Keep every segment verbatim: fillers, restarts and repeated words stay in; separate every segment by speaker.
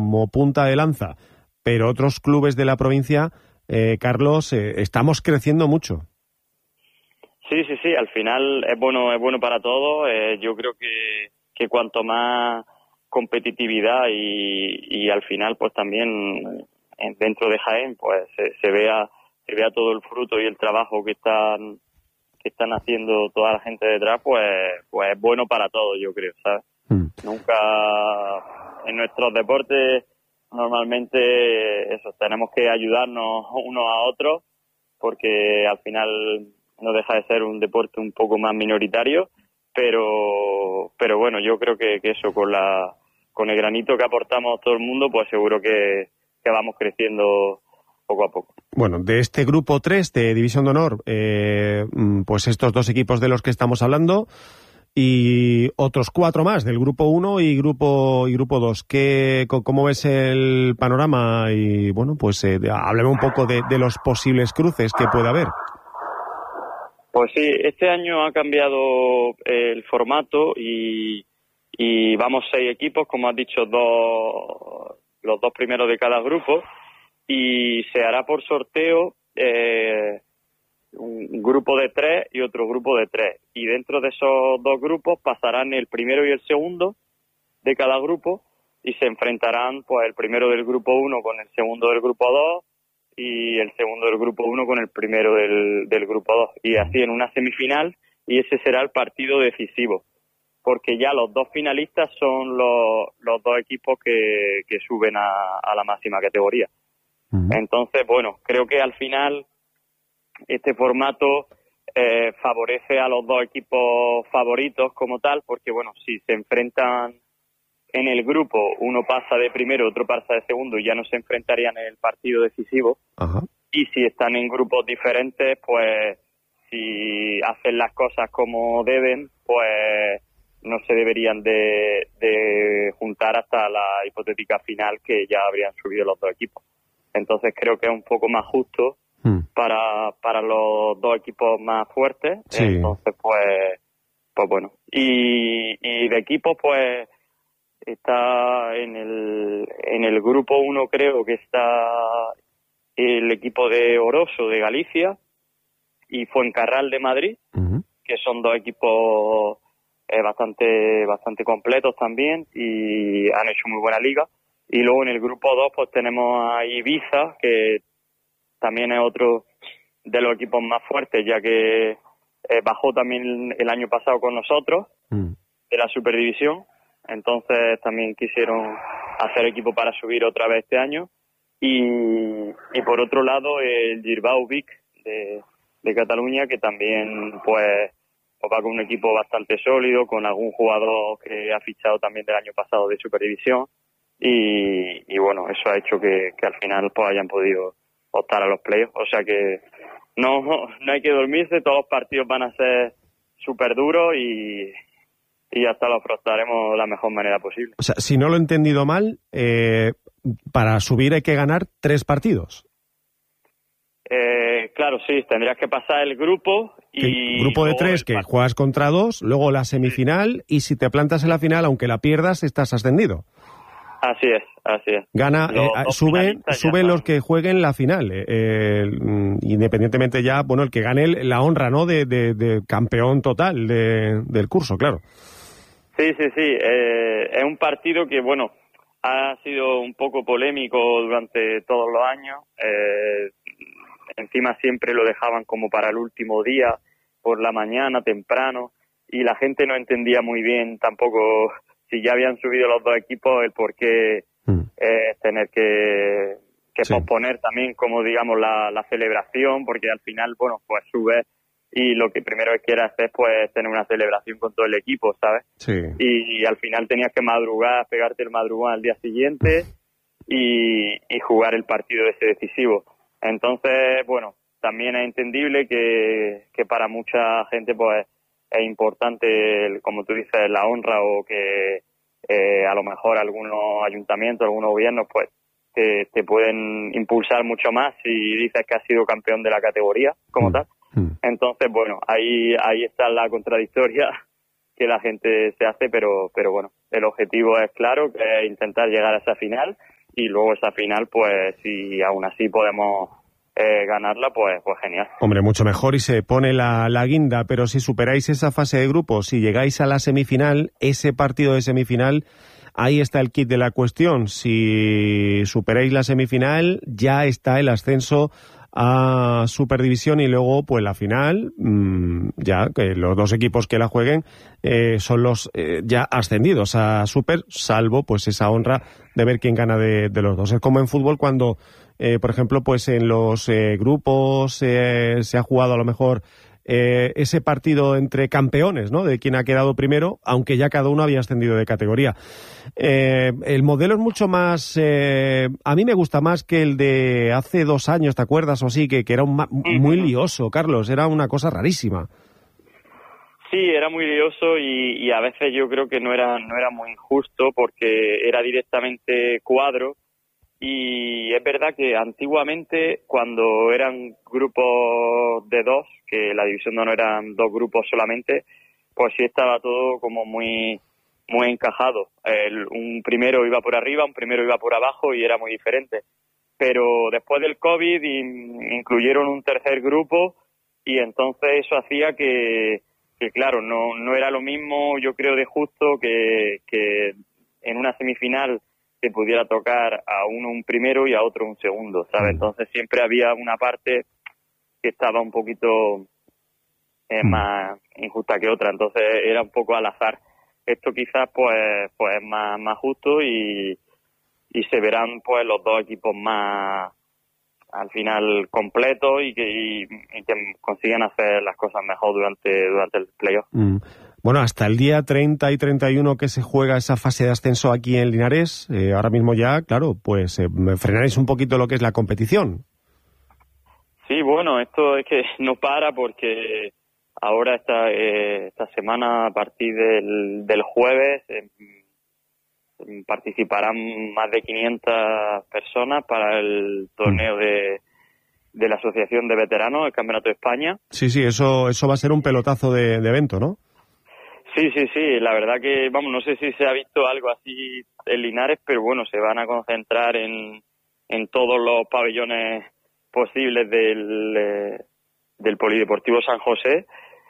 Speaker 1: como punta de lanza, pero otros clubes de la provincia, eh, Carlos, eh, estamos creciendo mucho.
Speaker 2: Sí, sí, sí, al final es bueno, es bueno para todos. Eh, yo creo que, que cuanto más competitividad y, y al final pues también dentro de Jaén pues se, se vea se vea todo el fruto y el trabajo que están que están haciendo toda la gente detrás, pues pues es bueno para todos, yo creo, ¿sabes? Mm. Nunca en nuestros deportes normalmente eso, tenemos que ayudarnos unos a otros porque al final no deja de ser un deporte un poco más minoritario, pero pero bueno, yo creo que, que eso con la con el granito que aportamos todo el mundo, pues seguro que, que vamos creciendo poco a poco.
Speaker 1: Bueno, de este grupo tres de División de Honor, eh, pues estos dos equipos de los que estamos hablando y otros cuatro más del grupo uno y grupo y grupo dos. ¿Qué, ¿Cómo ves el panorama? Y bueno, pues eh, háblame un poco de, de los posibles cruces que puede haber.
Speaker 2: Pues sí, este año ha cambiado el formato y, y vamos seis equipos, como has dicho, dos, los dos primeros de cada grupo, y se hará por sorteo eh, un grupo de tres y otro grupo de tres. Y dentro de esos dos grupos pasarán el primero y el segundo de cada grupo y se enfrentarán pues el primero del grupo uno con el segundo del grupo dos y el segundo del grupo uno con el primero del, del grupo dos. Y así en una semifinal, y ese será el partido decisivo. Porque ya los dos finalistas son los, los dos equipos que, que suben a, a la máxima categoría. Uh-huh. Entonces, bueno, creo que al final este formato eh, favorece a los dos equipos favoritos como tal, porque bueno, si se enfrentan en el grupo, uno pasa de primero, otro pasa de segundo, y ya no se enfrentarían en el partido decisivo. Uh-huh. Y si están en grupos diferentes, pues si hacen las cosas como deben, pues no se deberían de, de juntar hasta la hipotética final, que ya habrían subido los dos equipos. Entonces creo que es un poco más justo mm. para para los dos equipos más fuertes. Sí. Entonces, pues, pues bueno. Y, y de equipos, pues, está en el en el grupo uno, creo que está el equipo de Oroso de Galicia y Fuencarral de Madrid, uh-huh. que son dos equipos eh, bastante bastante completos también y han hecho muy buena liga. Y luego en el grupo dos pues tenemos a Ibiza, que también es otro de los equipos más fuertes, ya que eh, bajó también el año pasado con nosotros mm. de la Superdivisión. Entonces también quisieron hacer equipo para subir otra vez este año. Y, y por otro lado el Girbau Vic de, de Cataluña, que también pues, pues va con un equipo bastante sólido, con algún jugador que ha fichado también del año pasado de Superdivisión. Y, y bueno, eso ha hecho que, que al final pues hayan podido optar a los playoffs. O sea que no, no hay que dormirse, todos los partidos van a ser súper duros y, y hasta lo afrontaremos de la mejor manera posible.
Speaker 1: O sea, si no lo he entendido mal, eh, para subir hay que ganar tres partidos.
Speaker 2: Eh, claro, sí, tendrías que pasar el grupo y...
Speaker 1: El grupo de tres que juegas contra dos, luego la semifinal, sí. Y si te plantas en la final, aunque la pierdas, estás ascendido.
Speaker 2: Así es, así es.
Speaker 1: Gana, eh, suben, suben los que jueguen la final, eh, eh, independientemente ya, bueno, el que gane el, la honra, ¿no? De, de, de campeón total de, del curso, claro.
Speaker 2: Sí, sí, sí. Eh, es un partido que, bueno, ha sido un poco polémico durante todos los años. Eh, encima siempre lo dejaban como para el último día, por la mañana, temprano, y la gente no entendía muy bien tampoco... si ya habían subido los dos equipos, el por qué mm. eh, tener que, que sí. posponer también, como digamos, la, la celebración, porque al final, bueno, pues subes y lo que primero que quieras hacer, pues tener una celebración con todo el equipo, ¿sabes?
Speaker 1: Sí.
Speaker 2: Y, y al final tenías que madrugar, pegarte el madrugón al día siguiente y, y jugar el partido ese decisivo. Entonces, bueno, también es entendible que, que para mucha gente, pues, es importante, como tú dices, la honra o que eh, a lo mejor algunos ayuntamientos, algunos gobiernos, pues te, te pueden impulsar mucho más si dices que has sido campeón de la categoría como mm. tal. Mm. Entonces, bueno, ahí ahí está la contradictoria que la gente se hace, pero pero bueno, el objetivo es claro, que es intentar llegar a esa final y luego esa final, pues si aún así podemos eh, ganarla, pues pues genial.
Speaker 1: Hombre, mucho mejor y se pone la, la guinda, pero si superáis esa fase de grupos, si llegáis a la semifinal, ese partido de semifinal, ahí está el kit de la cuestión. Si superáis la semifinal, ya está el ascenso a Superdivisión y luego pues la final, mmm, ya que los dos equipos que la jueguen eh, son los eh, ya ascendidos a Super, salvo pues esa honra de ver quién gana de, de los dos. Es como en fútbol cuando eh, por ejemplo pues en los eh, grupos eh, se ha jugado a lo mejor Eh, ese partido entre campeones, ¿no? De quién ha quedado primero, aunque ya cada uno había ascendido de categoría. Eh, el modelo es mucho más... Eh, a mí me gusta más que el de hace dos años, ¿te acuerdas? O así, que, que era un ma- muy lioso, Carlos, era una cosa rarísima.
Speaker 2: Sí, era muy lioso y, y a veces yo creo que no era, no era muy injusto porque era directamente cuadro. Y es verdad que antiguamente, cuando eran grupos de dos, que la división de honor eran dos grupos solamente, pues sí estaba todo como muy muy encajado. El, un primero iba por arriba, un primero iba por abajo y era muy diferente. Pero después del COVID in, incluyeron un tercer grupo y entonces eso hacía que, que claro, no, no era lo mismo, yo creo, de justo que, que en una semifinal que pudiera tocar a uno un primero y a otro un segundo, ¿sabes? Entonces siempre había una parte que estaba un poquito eh, más injusta que otra, entonces era un poco al azar. Esto quizás pues pues es más, más justo y, y se verán pues los dos equipos más al final completos y que, y, y que consigan hacer las cosas mejor durante, durante el playoff.
Speaker 1: Mm. Bueno, hasta el día treinta y treinta y uno que se juega esa fase de ascenso aquí en Linares, eh, ahora mismo ya, claro, pues eh, frenaréis un poquito lo que es la competición. Sí,
Speaker 2: bueno, esto es que no para porque ahora esta, eh, esta semana, a partir del, del jueves, eh, participarán más de quinientas personas para el torneo mm. de, de la Asociación de Veteranos, el Campeonato de España.
Speaker 1: Sí, sí, eso, eso va a ser un pelotazo de, de evento, ¿no?
Speaker 2: Sí, sí, sí, la verdad que, vamos, no sé si se ha visto algo así en Linares, pero bueno, se van a concentrar en, en todos los pabellones posibles del, eh, del Polideportivo San José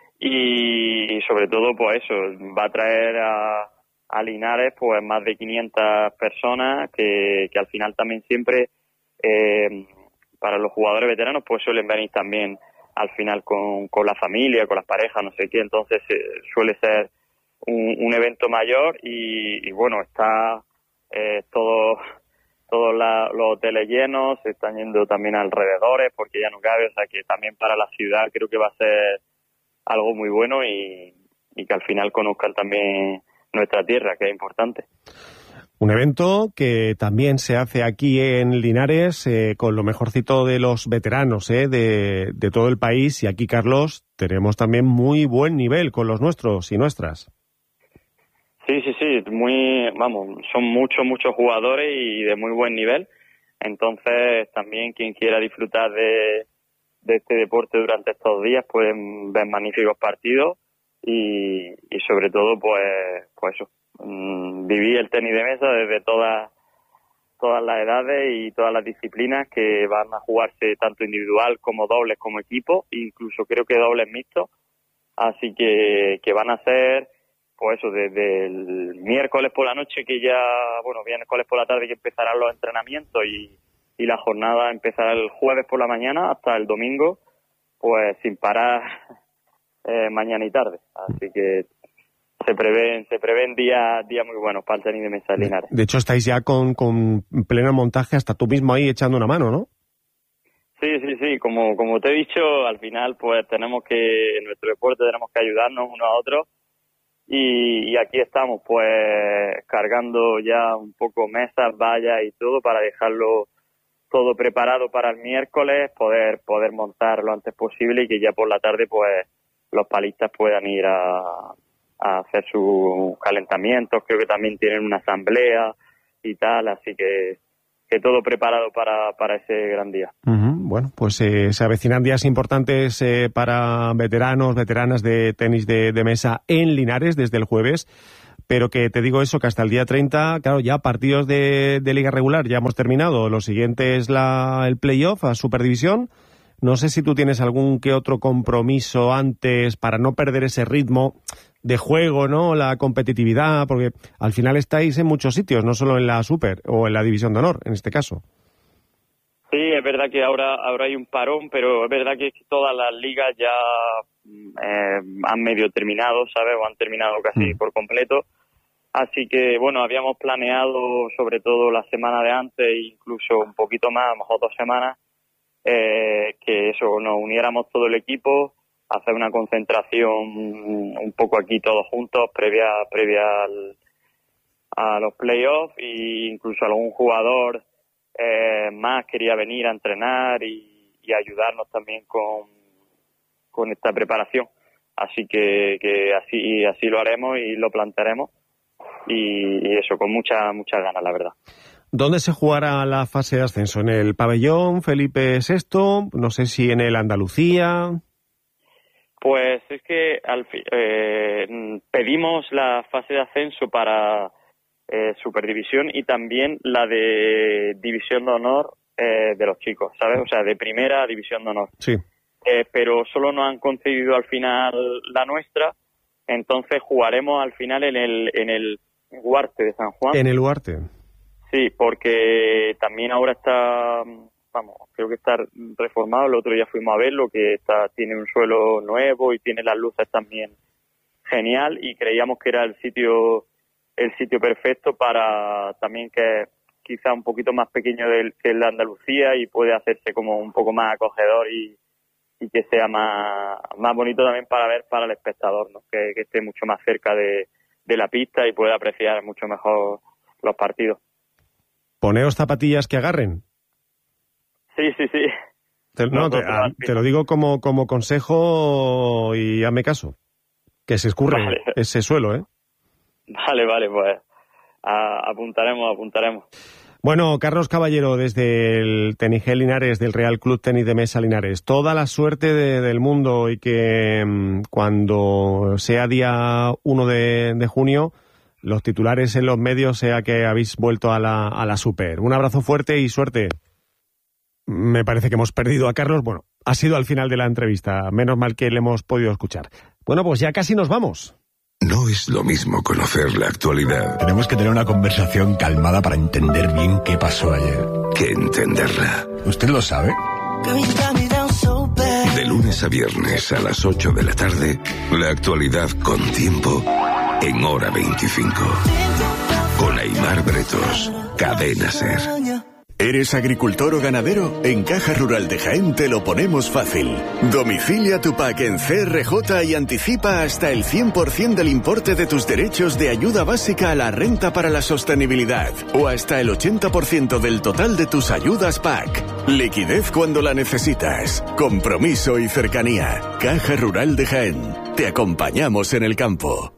Speaker 2: y, y sobre todo, pues eso, va a traer a, a Linares pues más de quinientas personas que, que al final también siempre, eh, para los jugadores veteranos, pues suelen venir también al final con, con la familia, con las parejas, no sé qué, entonces eh, suele ser un, un evento mayor y, y bueno, está eh, todo, todos la, los hoteles llenos, se están yendo también alrededores porque ya no cabe, o sea que también para la ciudad creo que va a ser algo muy bueno y, y que al final conozcan también nuestra tierra, que es importante.
Speaker 1: Un evento que también se hace aquí en Linares eh, con lo mejorcito de los veteranos eh, de, de todo el país y aquí, Carlos, tenemos también muy buen nivel con los nuestros y nuestras.
Speaker 2: Sí, sí, sí, muy, vamos, son muchos, muchos jugadores y de muy buen nivel, entonces también quien quiera disfrutar de, de este deporte durante estos días pueden ver magníficos partidos y, y sobre todo pues, pues eso. Viví el tenis de mesa desde todas todas las edades y todas las disciplinas que van a jugarse tanto individual como dobles como equipo, incluso creo que dobles mixtos, así que, que van a ser pues eso desde el miércoles por la noche que ya, bueno, miércoles por la tarde que empezarán los entrenamientos y, y la jornada empezará el jueves por la mañana hasta el domingo, pues sin parar eh, mañana y tarde, así que Se prevén, se prevén días días muy buenos para el tenis de mesa de Linares.
Speaker 1: De hecho, estáis ya con, con pleno montaje, hasta tú mismo ahí echando una mano, ¿no?
Speaker 2: Sí, sí, sí. Como como te he dicho, al final pues tenemos que, en nuestro deporte tenemos que ayudarnos unos a otros y, y aquí estamos pues cargando ya un poco mesas, vallas y todo para dejarlo todo preparado para el miércoles, poder poder montar lo antes posible y que ya por la tarde pues los palistas puedan ir a a hacer sus calentamientos, creo que también tienen una asamblea y tal, así que, que todo preparado para, para ese gran día.
Speaker 1: Uh-huh. Bueno, pues eh, se avecinan días importantes eh, para veteranos, veteranas de tenis de, de mesa en Linares desde el jueves, pero que te digo eso, que hasta el día treinta, claro, ya partidos de, de liga regular ya hemos terminado. Lo siguiente es la, el playoff a Superdivisión. No sé si tú tienes algún que otro compromiso antes para no perder ese ritmo de juego, ¿no? La competitividad, porque al final estáis en muchos sitios, no solo en la Super o en la División de Honor, en este caso.
Speaker 2: Sí, es verdad que ahora, ahora hay un parón, pero es verdad que todas las ligas ya eh, han medio terminado, ¿sabes? O han terminado casi mm. por completo. Así que, bueno, habíamos planeado sobre todo la semana de antes, incluso un poquito más, a lo mejor dos semanas, eh, que eso, nos uniéramos todo el equipo, hacer una concentración un poco aquí todos juntos, previa, previa al, a los playoffs, e incluso algún jugador eh, más quería venir a entrenar y, y ayudarnos también con, con esta preparación. Así que, que así, así lo haremos y lo plantearemos. Y, y eso, con mucha muchas ganas, la verdad.
Speaker 1: ¿Dónde se jugará la fase de ascenso? ¿En el pabellón Felipe sexto? No sé si en el Andalucía.
Speaker 2: Pues es que al fi- eh, pedimos la fase de ascenso para eh, Superdivisión y también la de División de Honor eh, de los chicos, ¿sabes? O sea, de primera a División de Honor.
Speaker 1: Sí.
Speaker 2: Eh, pero solo nos han concedido al final la nuestra, entonces jugaremos al final en el en el Huarte de San Juan.
Speaker 1: En el Huarte.
Speaker 2: Sí, porque también ahora está, vamos, creo que está reformado. El otro día fuimos a verlo, que está tiene un suelo nuevo y tiene las luces también genial, y creíamos que era el sitio el sitio perfecto para también, que quizá un poquito más pequeño del, que el de Andalucía, y puede hacerse como un poco más acogedor y, y que sea más, más bonito también para ver para el espectador, ¿no? Que, que esté mucho más cerca de, de la pista y pueda apreciar mucho mejor los partidos.
Speaker 1: Poneos zapatillas que agarren.
Speaker 2: Sí, sí, sí.
Speaker 1: Te, no, te, a, te lo digo como, como consejo y hazme caso. Que se escurre vale. ese suelo, ¿eh?
Speaker 2: Vale, vale, pues a, apuntaremos, apuntaremos.
Speaker 1: Bueno, Carlos Caballero, desde el Tenigel Linares, del Real Club Tenis de Mesa Linares, toda la suerte de, del mundo, y que mmm, cuando sea día uno de, de junio, los titulares en los medios sea que habéis vuelto a la, a la Super. Un abrazo fuerte y suerte. Me parece que hemos perdido a Carlos. Bueno, ha sido al final de la entrevista. Menos mal que le hemos podido escuchar. Bueno, pues ya casi nos vamos.
Speaker 3: No es lo mismo conocer la actualidad.
Speaker 4: Tenemos que tener una conversación calmada para entender bien qué pasó ayer.
Speaker 3: Que entenderla.
Speaker 4: ¿Usted lo sabe?
Speaker 3: De lunes a viernes a las ocho de la tarde, la actualidad con tiempo en Hora veinticinco. Con Aimar Bretos, Cadena SER.
Speaker 5: ¿Eres agricultor o ganadero? En Caja Rural de Jaén te lo ponemos fácil. Domicilia tu pack en C R J y anticipa hasta el cien por ciento del importe de tus derechos de ayuda básica a la renta para la sostenibilidad, o hasta el ochenta por ciento del total de tus ayudas P A C. Liquidez cuando la necesitas. Compromiso y cercanía. Caja Rural de Jaén. Te acompañamos en el campo.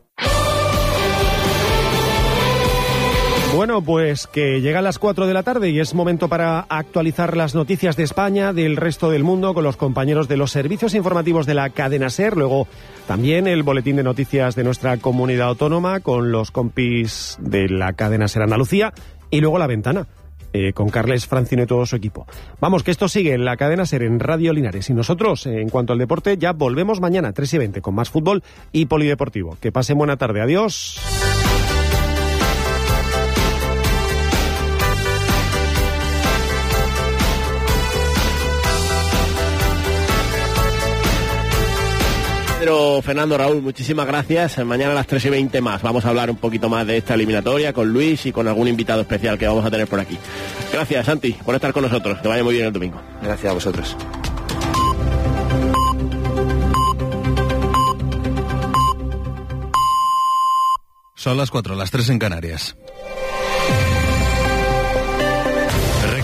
Speaker 1: Bueno, pues que llegan las cuatro de la tarde y es momento para actualizar las noticias de España, del resto del mundo, con los compañeros de los servicios informativos de la cadena SER. Luego también el boletín de noticias de nuestra comunidad autónoma con los compis de la cadena SER Andalucía. Y luego La Ventana, eh, con Carles Francino y todo su equipo. Vamos, que esto sigue en la cadena SER en Radio Linares. Y nosotros, en cuanto al deporte, ya volvemos mañana, tres y veinte, con más fútbol y polideportivo. Que pasen buena tarde. Adiós.
Speaker 6: Pero Fernando, Raúl, muchísimas gracias. Mañana a las tres y veinte más vamos a hablar un poquito más de esta eliminatoria con Luis y con algún invitado especial que vamos a tener por aquí. Gracias, Santi, por estar con nosotros. Que vaya muy bien el domingo.
Speaker 7: Gracias a vosotros.
Speaker 8: Son las cuatro, las tres en Canarias.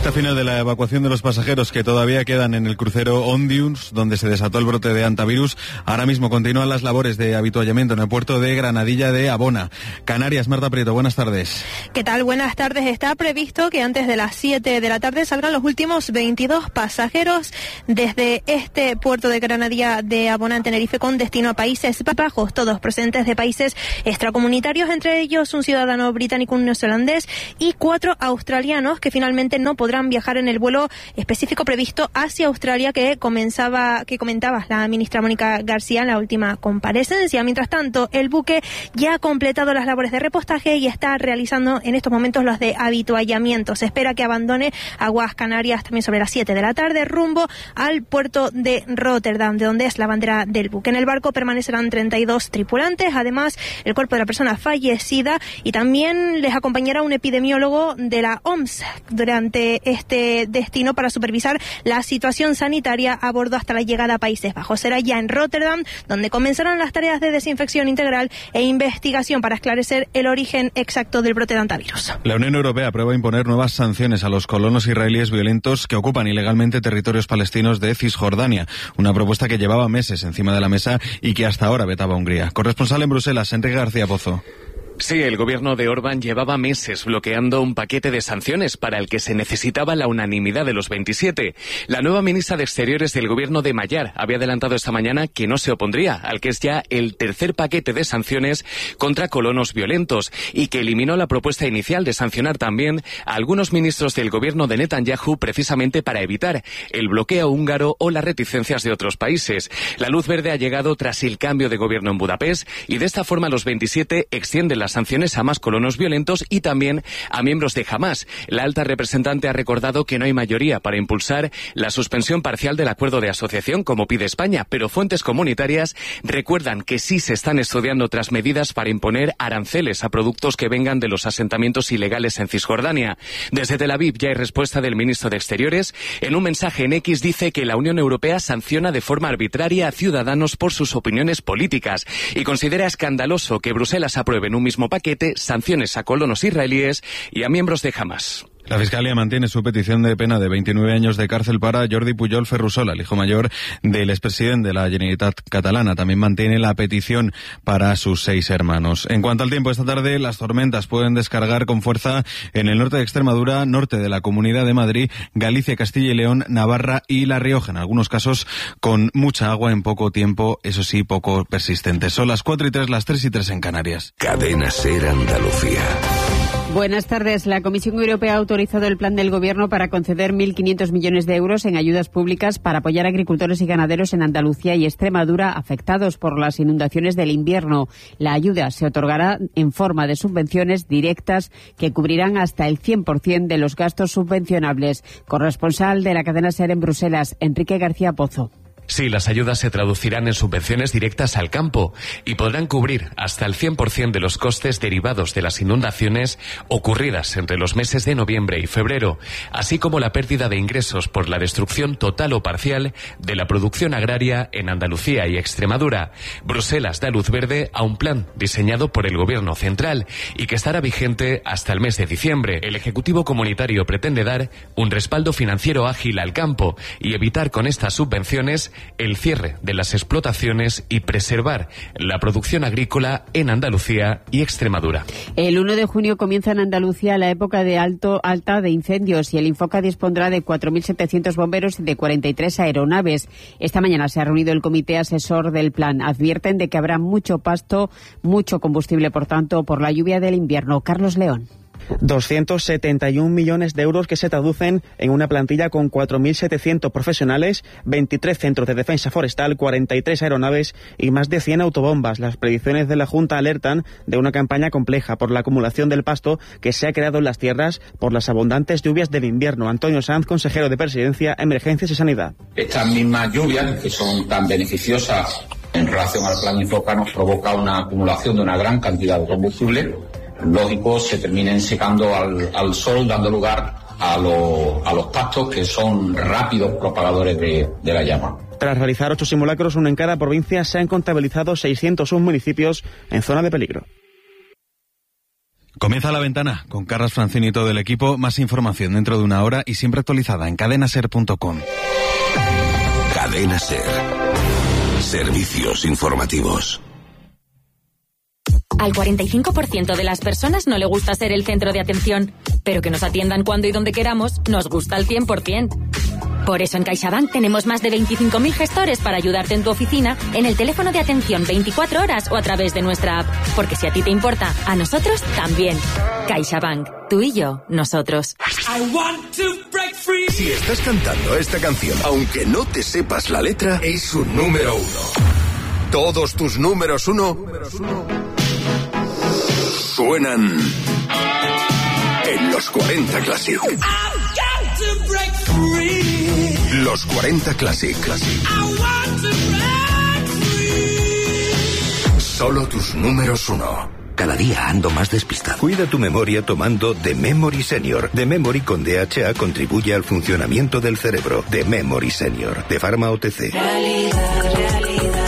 Speaker 7: Recta final de la evacuación de los pasajeros que todavía quedan en el crucero Ondius, donde se desató el brote de hantavirus. Ahora mismo continúan las labores de avituallamiento en el puerto de Granadilla de Abona. Canarias, Marta Prieto, buenas tardes.
Speaker 8: ¿Qué tal? Buenas tardes. Está previsto que antes de las siete de la tarde salgan los últimos veintidós pasajeros desde este puerto de Granadilla de Abona en Tenerife con destino a Países Bajos, todos procedentes de países extracomunitarios, entre ellos un ciudadano británico, un neozelandés y cuatro australianos que finalmente no podrán viajar en el vuelo específico previsto hacia Australia que comenzaba, que comentaba la ministra Mónica García en la última comparecencia. Mientras tanto, el buque ya ha completado las labores de repostaje y está realizando en estos momentos los de avituallamiento. Se espera que abandone aguas Canarias también sobre las siete de la tarde rumbo al puerto de Rotterdam, de donde es la bandera del buque. En el barco permanecerán treinta y dos tripulantes, además el cuerpo de la persona fallecida, y también les acompañará un epidemiólogo de la O M S durante este destino para supervisar la situación sanitaria a bordo hasta la llegada a Países Bajos. Será ya en Rotterdam donde comenzarán las tareas de desinfección integral e investigación para esclarecer el origen exacto del brote de hantavirus.
Speaker 7: La Unión Europea aprueba imponer nuevas sanciones a los colonos israelíes violentos que ocupan ilegalmente territorios palestinos de Cisjordania, una propuesta que llevaba meses encima de la mesa y que hasta ahora vetaba Hungría. Corresponsal en Bruselas, Enrique García Pozo.
Speaker 9: Sí, el gobierno de Orbán llevaba meses bloqueando un paquete de sanciones para el que se necesitaba la unanimidad de los veintisiete. La nueva ministra de Exteriores del gobierno de Mayar había adelantado esta mañana que no se opondría al que es ya el tercer paquete de sanciones contra colonos violentos y que eliminó la propuesta inicial de sancionar también a algunos ministros del gobierno de Netanyahu precisamente para evitar el bloqueo húngaro o las reticencias de otros países. La luz verde ha llegado tras el cambio de gobierno en Budapest y de esta forma los veintisiete extienden la las sanciones a más colonos violentos y también a miembros de Hamás. La alta representante ha recordado que no hay mayoría para impulsar la suspensión parcial del acuerdo de asociación como pide España, pero fuentes comunitarias recuerdan que sí se están estudiando otras medidas para imponer aranceles a productos que vengan de los asentamientos ilegales en Cisjordania. Desde Tel Aviv ya hay respuesta del ministro de Exteriores. En un mensaje en X dice que la Unión Europea sanciona de forma arbitraria a ciudadanos por sus opiniones políticas y considera escandaloso que Bruselas apruebe en un mismo paquete sanciones a colonos israelíes y a miembros de Hamás.
Speaker 7: La Fiscalía mantiene su petición de pena de veintinueve años de cárcel para Jordi Pujol Ferrusola, el hijo mayor del expresidente de la Generalitat catalana. También mantiene la petición para sus seis hermanos. En cuanto al tiempo, esta tarde las tormentas pueden descargar con fuerza en el norte de Extremadura, norte de la Comunidad de Madrid, Galicia, Castilla y León, Navarra y La Rioja. En algunos casos con mucha agua en poco tiempo, eso sí, poco persistente. Son las cuatro y tres, las tres y tres en Canarias.
Speaker 3: Cadena SER Andalucía.
Speaker 10: Buenas tardes. La Comisión Europea ha autorizado el plan del Gobierno para conceder mil quinientos millones de euros en ayudas públicas para apoyar a agricultores y ganaderos en Andalucía y Extremadura afectados por las inundaciones del invierno. La ayuda se otorgará en forma de subvenciones directas que cubrirán hasta el cien por ciento de los gastos subvencionables. Corresponsal de la cadena SER en Bruselas, Enrique García Pozo.
Speaker 9: Sí, las ayudas se traducirán en subvenciones directas al campo y podrán cubrir hasta el cien por ciento de los costes derivados de las inundaciones ocurridas entre los meses de noviembre y febrero, así como la pérdida de ingresos por la destrucción total o parcial de la producción agraria en Andalucía y Extremadura. Bruselas da luz verde a un plan diseñado por el Gobierno central y que estará vigente hasta el mes de diciembre. El Ejecutivo Comunitario pretende dar un respaldo financiero ágil al campo y evitar con estas subvenciones el cierre de las explotaciones y preservar la producción agrícola en Andalucía y Extremadura.
Speaker 10: El uno de junio comienza en Andalucía la época de alto alta de incendios y el Infoca dispondrá de cuatro mil setecientos bomberos y de cuarenta y tres aeronaves. Esta mañana se ha reunido el comité asesor del plan. Advierten de que habrá mucho pasto, mucho combustible, por tanto, por la lluvia del invierno. Carlos León.
Speaker 11: doscientos setenta y un millones de euros que se traducen en una plantilla con cuatro mil setecientos profesionales, veintitrés centros de defensa forestal, cuarenta y tres aeronaves y más de cien autobombas. Las predicciones de la Junta alertan de una campaña compleja por la acumulación del pasto que se ha creado en las tierras por las abundantes lluvias del invierno. Antonio Sanz, consejero de Presidencia, Emergencias y Sanidad.
Speaker 12: Estas mismas lluvias, que son tan beneficiosas en relación al plan Infoca, nos provoca una acumulación de una gran cantidad de combustible. Lógico, se terminen secando al, al sol, dando lugar a, lo, a los pastos que son rápidos propagadores de, de la llama.
Speaker 11: Tras realizar ocho simulacros, uno en cada provincia, se han contabilizado seiscientos uno municipios en zona de peligro.
Speaker 7: Comienza La Ventana con Carlas Francini y todo el equipo. Más información dentro de una hora y siempre actualizada en cadena ser punto com.
Speaker 3: Cadena Ser. Servicios informativos.
Speaker 13: Al cuarenta y cinco por ciento de las personas no le gusta ser el centro de atención, pero que nos atiendan cuando y donde queramos nos gusta al cien por ciento. Por eso en CaixaBank tenemos más de veinticinco mil gestores para ayudarte en tu oficina, en el teléfono de atención veinticuatro horas o a través de nuestra app. Porque si a ti te importa, a nosotros también. CaixaBank, tú y yo, nosotros.
Speaker 14: Si estás cantando esta canción, aunque no te sepas la letra, es un número uno. Todos tus números uno suenan en los cuarenta Classic. Los cuarenta Classic. Solo tus números uno.
Speaker 15: Cada día ando más despistado.
Speaker 14: Cuida tu memoria tomando The Memory Senior. The Memory con D H A contribuye al funcionamiento del cerebro. The Memory Senior, de Pharma O T C.
Speaker 13: Realidad, realidad.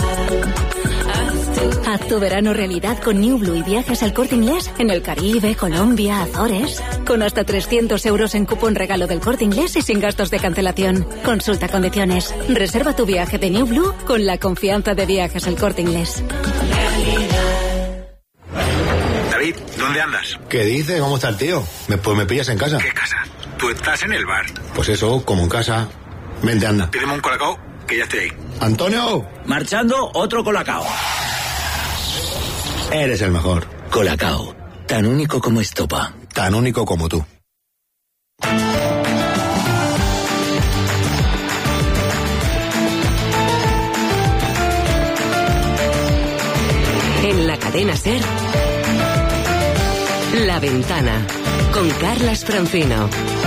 Speaker 13: Haz tu verano realidad con New Blue y viajes al Corte Inglés en el Caribe, Colombia, Azores. Con hasta trescientos euros en cupón regalo del Corte Inglés y sin gastos de cancelación. Consulta condiciones. Reserva tu viaje de New Blue con la confianza de Viajes al Corte Inglés.
Speaker 16: David, ¿dónde andas?
Speaker 17: ¿Qué dices? ¿Cómo está el tío? Me, pues me pillas en casa.
Speaker 16: ¿Qué casa? Tú estás en el bar.
Speaker 17: Pues eso, como en casa. Vente, anda.
Speaker 16: Pídeme un colacao, que ya estoy ahí.
Speaker 17: ¡Antonio!
Speaker 18: Marchando, otro colacao.
Speaker 17: Eres el mejor.
Speaker 18: Colacao, tan único como estopa.
Speaker 17: Tan único como tú.
Speaker 19: En la cadena SER, La Ventana, con Carlas Francino.